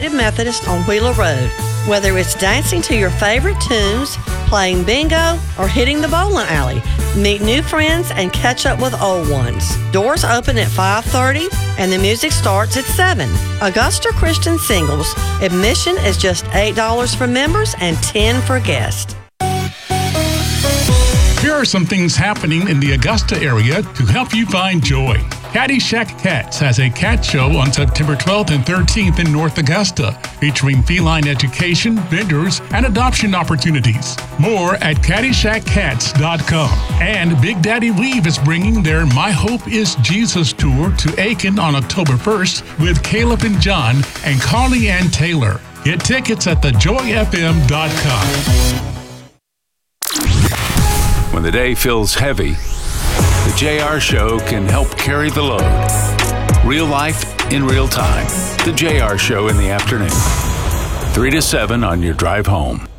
United Methodist on Wheeler Road. Whether it's dancing to your favorite tunes, playing bingo, or hitting the bowling alley, meet new friends and catch up with old ones. Doors open at 5:30 and the music starts at 7. Augusta Christian Singles. Admission is just $8 for members and $10 for guests. Here are some things happening in the Augusta area to help you find joy. Caddyshack Cats has a cat show on September 12th and 13th in North Augusta, featuring feline education, vendors, and adoption opportunities. More at CaddyshackCats.com. And Big Daddy Weave is bringing their My Hope is Jesus tour to Aiken on October 1st with Caleb and John and Carly Ann Taylor. Get tickets at thejoyfm.com. When the day feels heavy, the JR Show can help carry the load. Real life in real time. The JR Show in the afternoon. 3 to 7 on your drive home.